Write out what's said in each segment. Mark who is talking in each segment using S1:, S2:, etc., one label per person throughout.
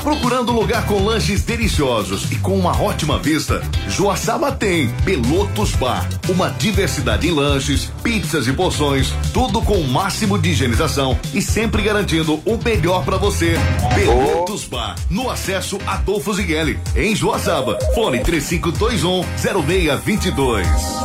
S1: Procurando lugar com lanches deliciosos e com uma ótima vista? Joaçaba tem Belotos Bar, uma diversidade em lanches, pizzas e porções, tudo com o máximo de higienização e sempre garantindo o melhor para você. Belotos Bar, no acesso Adolfo Zigueli, em Joaçaba. Fone 3521-0622.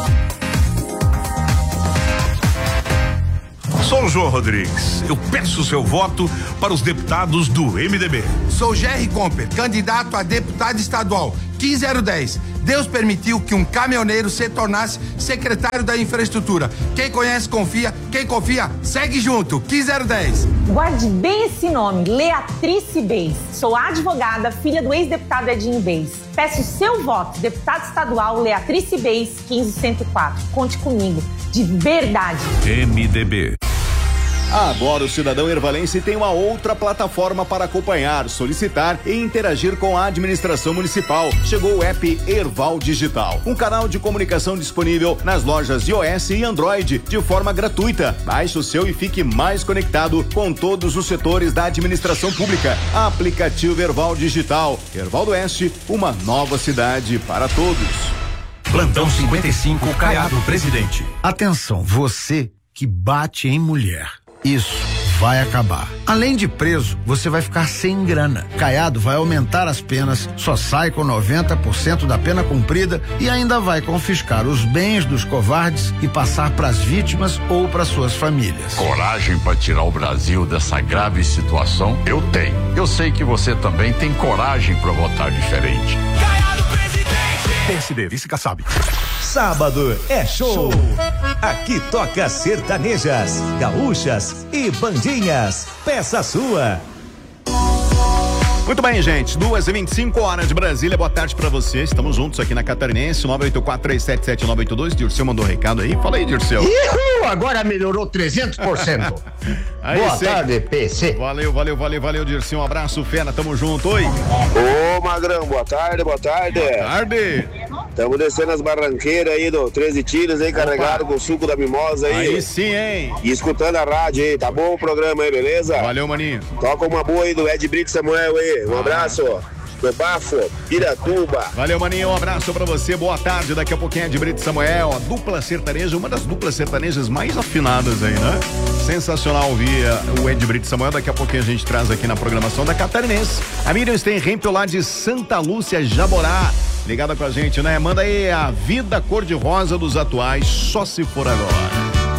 S2: Sou o João Rodrigues. Eu peço o seu voto para os deputados do MDB.
S3: Sou Jerry Comper, candidato a deputado estadual 15010. Deus permitiu que um caminhoneiro se tornasse secretário da infraestrutura. Quem conhece, confia. Quem confia, segue junto. 15010.
S4: Guarde bem esse nome, Leatrice Beis. Sou advogada, filha do ex-deputado Edinho Beis. Peço seu voto, deputado estadual Leatrice Beis, 15104. Conte comigo, de verdade.
S2: MDB.
S5: Agora o cidadão ervalense tem uma outra plataforma para acompanhar, solicitar e interagir com a administração municipal. Chegou o app Erval Digital, um canal de comunicação disponível nas lojas iOS e Android de forma gratuita. Baixe o seu e fique mais conectado com todos os setores da administração pública. Aplicativo Erval Digital. Erval do Oeste, uma nova cidade para todos.
S2: Plantão 55, Caiado, presidente.
S6: Atenção, você que bate em mulher. Isso vai acabar. Além de preso, você vai ficar sem grana. Caiado vai aumentar as penas, só sai com 90% da pena cumprida e ainda vai confiscar os bens dos covardes e passar para as vítimas ou para suas famílias.
S7: Coragem para tirar o Brasil dessa grave situação? Eu tenho. Eu sei que você também tem coragem para votar diferente.
S2: Caiado, presidente! PSD, vice Kassab.
S8: Sábado é show. Aqui toca sertanejas, gaúchas e bandinhas. Peça sua.
S5: Muito bem, gente, 2h25 de Brasília, boa tarde pra você, estamos juntos aqui na Catarinense, 984-377-982, Dirceu mandou um recado aí, fala aí, Dirceu.
S9: Agora melhorou 300%.
S5: Aí,
S9: boa tarde, PC.
S5: Valeu, Dirceu, um abraço, fera, tamo junto, oi.
S10: Ô, Magrão, boa tarde.
S5: Boa tarde.
S10: Tamo descendo as barranqueiras aí do 13 tiros aí, carregado com o suco da mimosa aí.
S5: Aí sim, hein.
S10: E escutando a rádio aí, tá bom o programa aí, beleza?
S5: Valeu, maninho.
S10: Toca uma boa aí do Ed Brito Samuel aí. Um abraço, do Bafo, Piratuba.
S5: Valeu, maninho, um abraço pra você, boa tarde. Daqui a pouquinho é de Brito Samuel, a dupla sertaneja, uma das duplas sertanejas mais afinadas aí, né? Sensacional ouvir o Ed Brito Samuel. Daqui a pouquinho a gente traz aqui na programação da Catarinense a Miriam Stenhempel lá de Santa Lúcia, Jaborá, ligada com a gente, né? Manda aí a vida cor-de-rosa dos atuais, só se for agora.